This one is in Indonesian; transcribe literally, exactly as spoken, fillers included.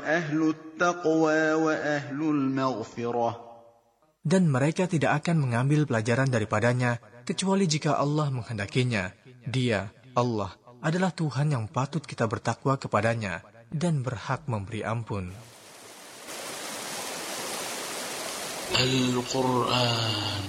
وأهل التقوى وأهل المغفرة. Dan mereka tidak akan mengambil pelajaran daripadanya kecuali jika Allah menghendakinya. Dia, Allah, adalah Tuhan yang patut kita bertakwa kepadanya dan berhak memberi ampun. Al-Quran